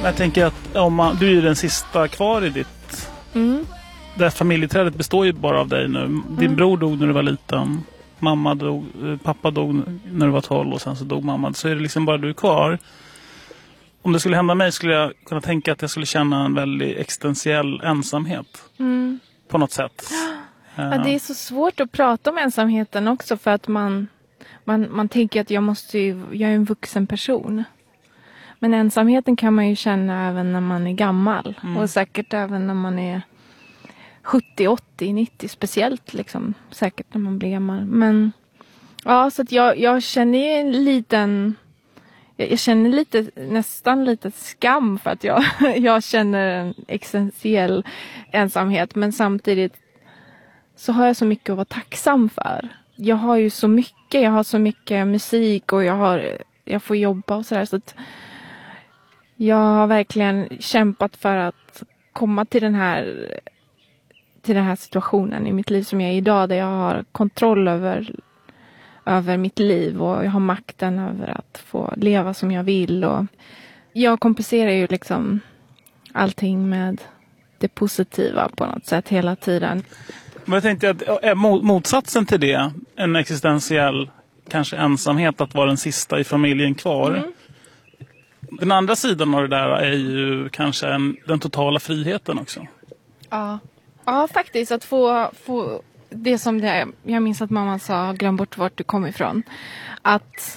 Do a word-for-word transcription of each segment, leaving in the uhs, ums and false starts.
Jag tänker att om man, du är ju den sista kvar i ditt... Mm. Det här familjeträdet består ju bara av dig nu. Din Mm. bror dog när du var liten. Mamma dog, pappa dog när du var tolv och sen så dog mamma. Så är det liksom bara du kvar. Om det skulle hända mig skulle jag kunna tänka att jag skulle känna en väldigt existentiell ensamhet. Mm. På något sätt. Ja, det är så svårt att prata om ensamheten också för att man, man, man tänker att jag måste ju, jag är en vuxen person. Men ensamheten kan man ju känna även när man är gammal. Mm. Och säkert även när man är sjuttio, åttio, nittio. Speciellt liksom. Säkert när man blir gammal. Men ja, så att jag, jag känner ju en liten... Jag, jag känner lite, nästan lite skam för att jag, jag känner en existentiell ensamhet. Men samtidigt så har jag så mycket att vara tacksam för. Jag har ju så mycket. Jag har så mycket musik och jag, har, jag får jobba och sådär. Så att jag har verkligen kämpat för att komma till den här till den här situationen i mitt liv som jag är idag. Där jag har kontroll över, över mitt liv och jag har makten över att få leva som jag vill. Och jag kompenserar ju liksom allting med det positiva på något sätt hela tiden. Men jag tänkte att är motsatsen till det, en existentiell kanske ensamhet, att vara den sista i familjen kvar. Mm. Den andra sidan av det där är ju kanske en, den totala friheten också. Ja, ja faktiskt. Att få, få det som det är. Jag minns att mamma sa, glöm bort vart du kommer ifrån. Att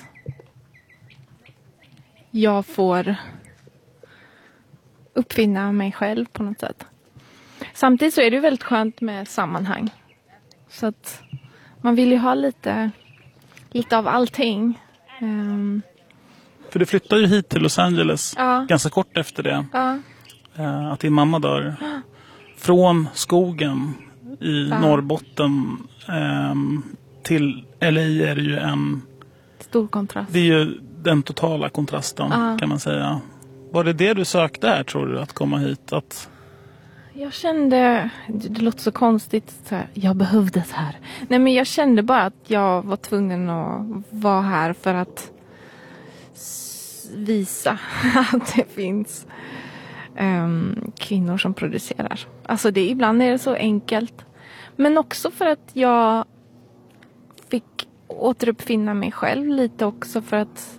jag får uppfinna mig själv på något sätt. Samtidigt så är det väldigt skönt med sammanhang. Så att man vill ju ha lite, lite av allting. Um, För du flyttade ju hit till Los Angeles ja. ganska kort efter det. Ja. Uh, att din mamma dör. Från skogen i ja. Norrbotten um, till L A är det ju en... Stor kontrast. Det är ju den totala kontrasten ja. Kan man säga. Var det det du sökte här, tror du, att komma hit? Att... Jag kände, det låter så konstigt, så här, jag behövdes här. Nej, men jag kände bara att jag var tvungen att vara här för att visa att det finns um, kvinnor som producerar. Alltså det, ibland är det så enkelt. Men också för att jag fick återuppfinna mig själv lite också, för att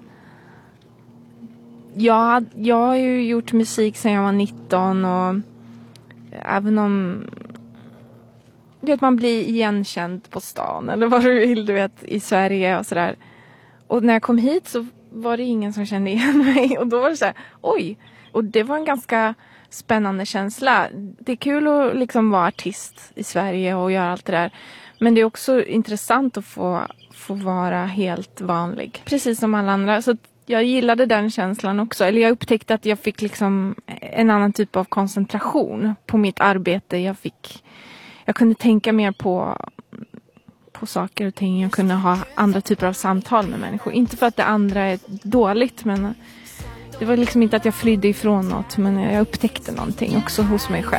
jag, jag har ju gjort musik sedan jag var nitton och även om du vet, man blir igenkänd på stan eller vad du vill, du vet, i Sverige och sådär. Och när jag kom hit så var det ingen som kände igen mig. Och då var det så här, oj. Och det var en ganska spännande känsla. Det är kul att liksom vara artist i Sverige och göra allt det där. Men det är också intressant att få, få vara helt vanlig. Precis som alla andra. Så jag gillade den känslan också. Eller jag upptäckte att jag fick liksom en annan typ av koncentration på mitt arbete. Jag fick, jag kunde tänka mer på, på saker och ting. Jag kunde ha andra typer av samtal med människor. Inte för att det andra är dåligt, men det var liksom inte att jag flydde ifrån något. Men jag upptäckte någonting också hos mig själv.